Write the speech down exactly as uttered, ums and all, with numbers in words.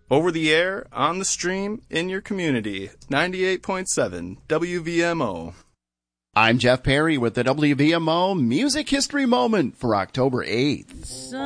Over the air, on the stream, in your community. ninety-eight point seven W V M O. I'm Jeff Perry with the W V M O Music History Moment for October eighth.